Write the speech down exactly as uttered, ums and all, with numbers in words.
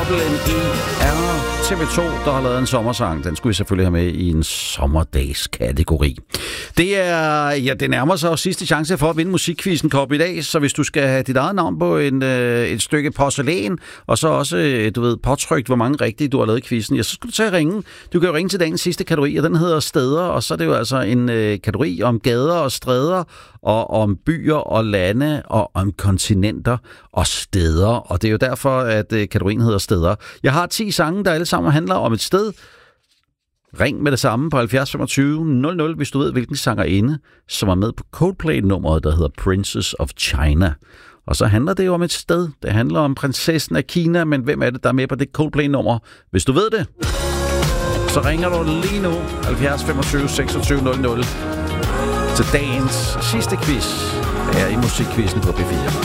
R. T V to, der har lavet en sommersang. Den skulle vi selvfølgelig have med i en sommerdags-kategori. Det er, ja, det nærmer sig sidste chance for at vinde musikquizzen Kop i dag, så hvis du skal have dit eget navn på en, øh, et stykke porcelæn, og så også, øh, du ved, påtrykt, hvor mange rigtige du har lavet i quizzen, ja, så skal du tage at ringe. Du kan jo ringe til dagens sidste kategori, og den hedder steder, og så er det jo altså en øh, kategori om gader og stræder, og om byer og lande, og om kontinenter og steder. Og det er jo derfor, at øh, kategorien hedder steder. Jeg har ti sange, der alle sammen handler om et sted. Ring med det samme på halvfjerds femogtyve nul nul, hvis du ved, hvilken sangerinde, som er med på Coldplay-nummeret, der hedder Princess of China. Og så handler det jo om et sted. Det handler om prinsessen af Kina, men hvem er det, der er med på det Coldplay-nummer? Hvis du ved det, så ringer du lige nu halvfjerds femogtyve seksogtyve nul nul til dagens sidste quiz. Det er i musikquizzen på P fire.